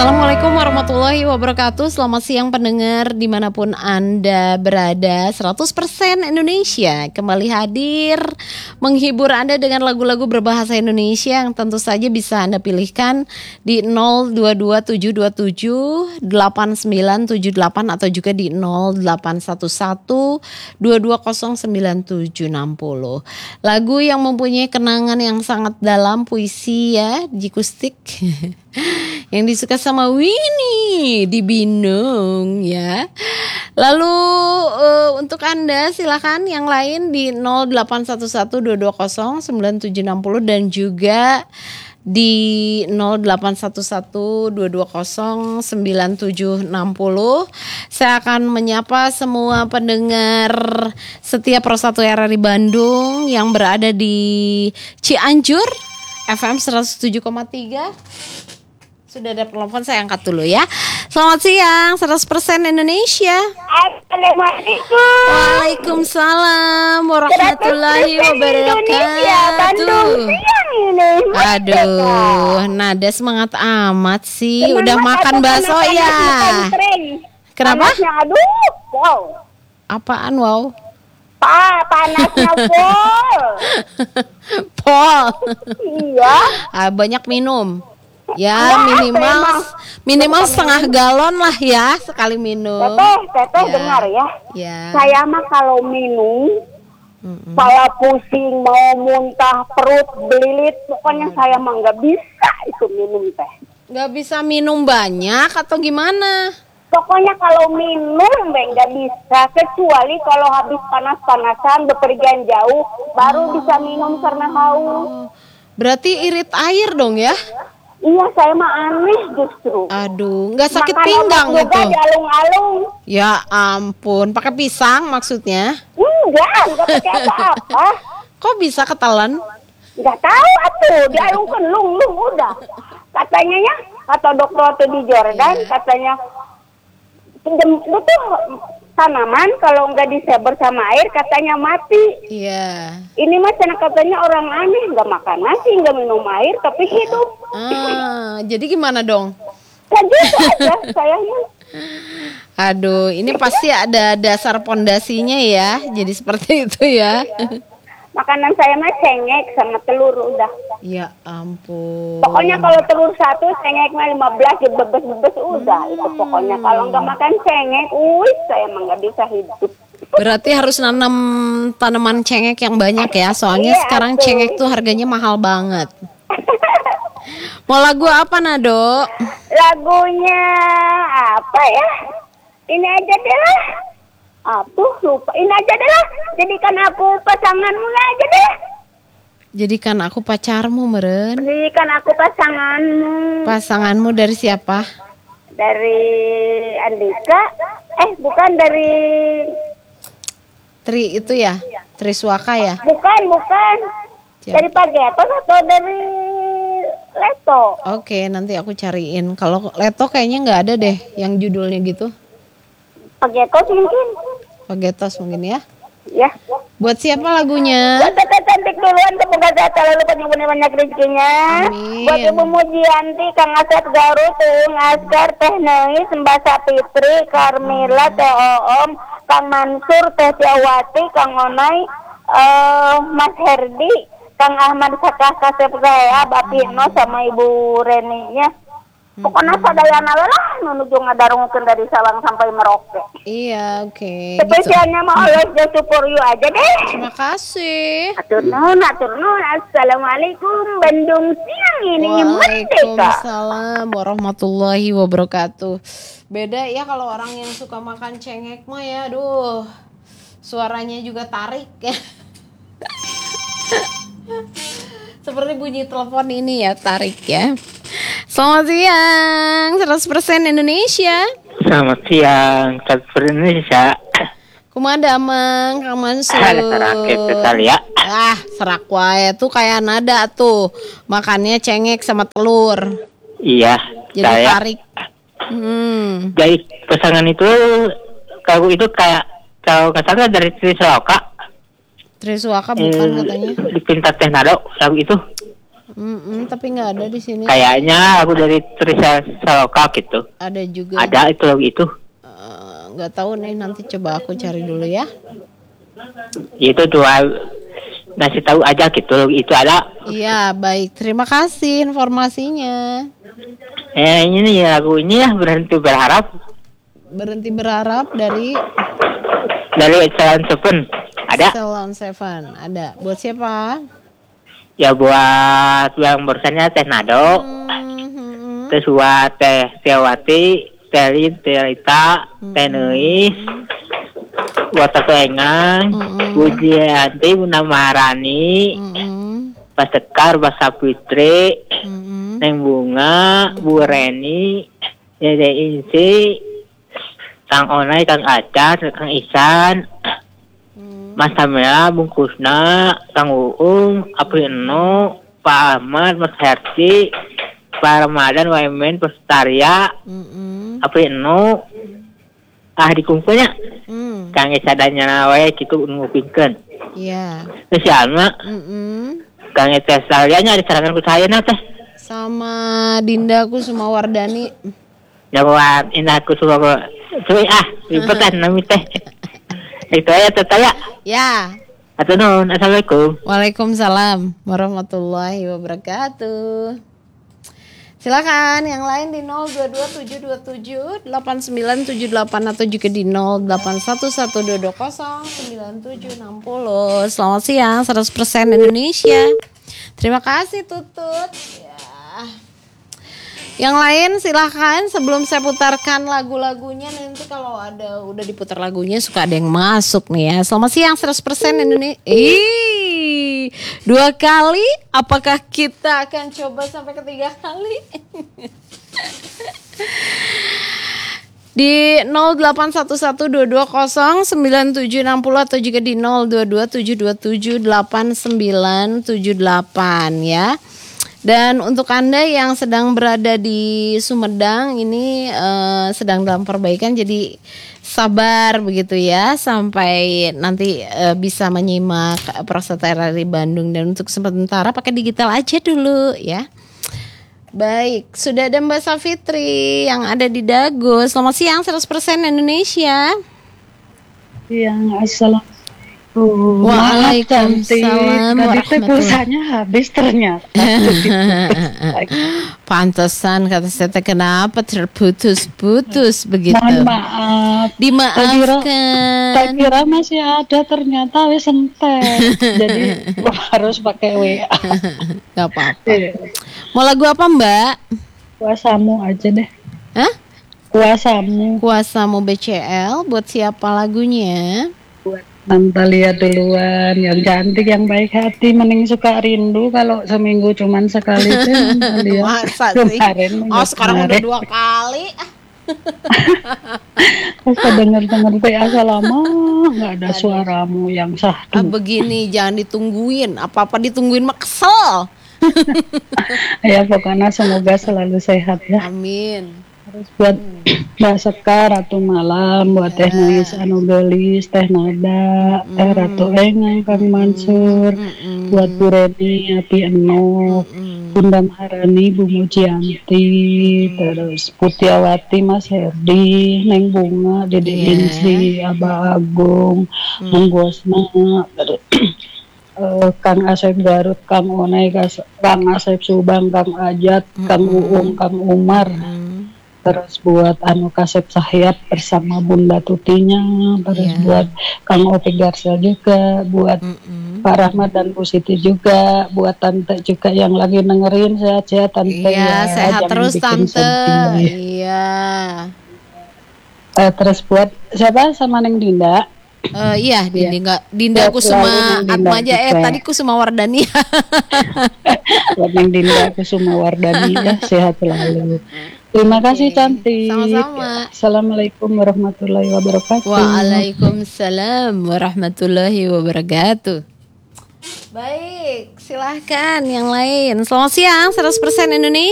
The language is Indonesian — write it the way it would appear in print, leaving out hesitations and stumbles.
Assalamualaikum warahmatullahi wabarakatuh. Selamat siang pendengar dimanapun Anda berada. 100% Indonesia kembali hadir menghibur Anda dengan lagu-lagu berbahasa Indonesia yang tentu saja bisa Anda pilihkan di 0227278978 atau juga di 0811220970. Lagu yang mempunyai kenangan yang sangat dalam, puisi ya, jikustik yang disuka sama Winnie di Binung ya. Lalu untuk Anda silakan yang lain di 0811220970 dan juga di 0811220970. Saya akan menyapa semua pendengar setiap Pro 1 RRI Bandung yang berada di Cianjur FM 107,3. Sudah ada penelpon, saya angkat dulu ya. Selamat siang, 100% Indonesia. Assalamualaikum. Waalaikumsalam warahmatullahi wabarakatuh. Bandung siang ini. Aduh, nada semangat amat sih. Udah makan bakso ya? Kenapa? Panasnya, aduh, wow. Apaan wow? Panasnya full. Pol. Iya. Banyak minum. Ya minimal setengah galon lah ya sekali minum. Teteh ya. Dengar ya. Saya mah kalau minum saya pusing, mau muntah, perut belilit, pokoknya saya mah nggak bisa itu minum teh. Nggak bisa minum banyak atau gimana? Pokoknya kalau minum nggak bisa, kecuali kalau habis panas-panasan bepergian jauh baru bisa minum karena haus. Berarti irit air dong ya? Iya, saya mah aneh justru. Aduh, nggak sakit makan pinggang obat gitu? Di alung-alung. Ya ampun, pakai pisang maksudnya? Enggak pakai apa-apa. Kok bisa ketelan? Nggak tahu atuh, dialungkan lung udah. Katanya ya, kata dokter waktu di Jordan, katanya itu tuh tanaman kalau nggak disebar sama air katanya mati. Iya. Ini mah katanya orang aneh, nggak makan nasi, nggak minum air, tapi hidup. Jadi gimana dong? Kan gitu aja sayangnya. Aduh, ini pasti ada dasar pondasinya ya. Jadi seperti itu ya. Makanan saya mah cengek sama telur udah. Ya ampun. Pokoknya kalau telur satu, cengek mah 15, bebes-bebes udah. Itu pokoknya kalau nggak makan cengek, saya mah nggak bisa hidup. Berarti harus nanam tanaman cengek yang banyak ya. Soalnya sekarang cengek tuh harganya mahal banget. Mau lagu apa Nado? Lagunya apa ya? Ini aja deh lah. Lupa. Ini aja deh lah. Jadikan aku pasanganmu aja deh. Jadikan aku pacarmu meren. Jadikan aku pasanganmu. Pasanganmu dari siapa? Dari Andika. Bukan dari Tri itu ya? Triswaka ya? Bukan. Siapa? Dari Pak Geto atau dari Leto? Oke, nanti aku cariin. Kalau Leto kayaknya nggak ada deh yang judulnya gitu. Pak Geto mungkin. Pak Getos mungkin ya? Ya. Buat siapa lagunya? Buat Tete cantik duluan, semoga sehat selalu penyumbang banyak rezekinya. Amin. Buat Ibu Mujianti, Kang Asep Garut, Tung Askar, Teh Neis, Mbak Sapitri, Carmila, Teh Oom, Kang Mansur, Teh Tiawati, Kang Onai, Mas Herdi, Kang Ahmad Sakah Kasep saya, Bapino sama Ibu Reninya. Pokoknya sadayana lah menuju ngadarungkeun dari Salang sampai Merauke. Iya, oke. Spesialnya mah always just for you aja deh. Terima kasih. Atur nuhun. Assalamualaikum Bandung siang ini merdeka. Waalaikumsalam warahmatullahi wabarakatuh. Beda ya kalau orang yang suka makan cengek mah ya, aduh. Suaranya juga tarik ya. Seperti bunyi telepon ini ya, tarik ya. Selamat siang, 100% Indonesia. Selamat siang, 100% Indonesia. Kumada Mang, Kang Mansur. Serak itu kali ya. Serak wae tuh kayak nada tuh. Makannya cengek sama telur. Iya, Jadi saya tarik. Jadi pasangan itu lagu itu kayak kalau katakan dari Triswaka. Triswaka bukan katanya. Dipinta Teh Nado lagu itu. Tapi nggak ada di sini. Kayaknya lagu dari Trisha Saloka gitu. Ada juga. Ada itu lagu itu. Nggak tahu nih, nanti coba aku cari dulu ya. Itu dua ngasih tahu aja gitu lagu itu ada. Iya, baik. Terima kasih informasinya. Ini lagu ini ya Berhenti Berharap. Berhenti Berharap dari Salon Seven. Ada. Salon Seven. Ada. Buat siapa? Ya buat yang barusannya Teh Nado. Terus buat Teh Tiawati, Teh Lin, Teh Rita, Teh Neis, buat Tatu Engang, Bu Jianti, Bu Maharani, Pak Sekar, Pak Sapitri, Neng Bunga, Bu Reni, Dede Insi, Kang Onai, Kang Acar, Kang Isan, Mas Tamela, Bung Kusna, Kang Uung, Apri Eno, Pak Ahmad, Mas Herci, Pak Ramadan, Waimen, Pestaria, Apri Eno, dikumpulnya, Kang Isadanya wae gitu ngupingkeun. Iya. Terus ya Alma, Kang Tesalianya ada serangan ku saya teh. Sama Dinda Kusumawardani. Ya buat indah ku suka cuy ribetan nami teh. Itu aja tetaya. Ya. Atau nun, assalamualaikum. Waalaikumsalam warahmatullahi wabarakatuh. Silakan yang lain di 0227278978 atau juga di 081122097760. Selamat siang 100% Indonesia. Terima kasih Tutut. Ya. Yang lain silahkan, sebelum saya putarkan lagu-lagunya, nanti kalau ada udah diputar lagunya suka ada yang masuk nih ya. Selamat siang 100% Indonesia. 2 kali, apakah kita akan coba sampai ke 3 kali? Di 081122097760 atau juga di 0227278978 ya. Dan untuk Anda yang sedang berada di Sumedang ini sedang dalam perbaikan, jadi sabar begitu ya sampai nanti bisa menyimak Prostate RRI Bandung. Dan untuk sementara pakai digital aja dulu ya. Baik, sudah ada Mbak Safitri yang ada di Dago. Selamat siang 100% Indonesia. Yang assalamualaikum. Waalaikumsalam Tadi pulsanya habis ternyata. Pantesan kata saya, kenapa terputus-putus begitu. Mohon maaf. Dimaafkan. Tak kira masih ada, ternyata wis entek. Jadi harus pakai WA. Gak apa-apa. Mau lagu apa Mbak? Kuasamu aja deh. Hah? Kuasamu BCL. Buat siapa lagunya? Buat Tante Lia duluan, yang cantik, yang baik hati, mending suka rindu kalau seminggu cuman sekali tuh. Masa sih? Sekarang udah 2 kali. Saya denger PA lama nggak ada suaramu yang sahdu. Begini, jangan ditungguin. Apa-apa ditungguin mah kesel. Ya pokoknya semoga selalu sehat ya. Amin. Terus buat Mbak Sekar, Ratu Malam, buat Teh Nuis Anu Gelis, Teh Nada, Teh Ratu Engang, Kang Mansur, buat Bu Reni, Api Eno, Bunda Maharani, Bu Mujianti, terus Putiawati, Mas Herdi, Neng Bunga, Dede Insi, Abah Agung, Menggosna, Kang Asep Garut, Kang Onai, Kang Asep Subang, Kang Ajat, Kang Uung, Kang Umar. Terus buat Anu Kasep Sahyat bersama Bunda Tutinya, terus buat Kang Opi Garsa juga, buat Pak Rahmat dan Bu Siti juga, buat Tante juga yang lagi dengerin, sehat-sehat Tante. Iya, sehat terus Tante. Iya. Terus buat siapa sama Neng Dinda? Iya, Dinda Kusuma Atmaja tadi Kusuma Wardani. Buat Neng Dinda Kusuma Wardani ya, sehat selalu. Terima kasih cantik. Sama-sama. Assalamualaikum warahmatullahi wabarakatuh. Waalaikumsalam warahmatullahi wabarakatuh. Baik, silahkan yang lain. Selamat siang 100% Indonesia.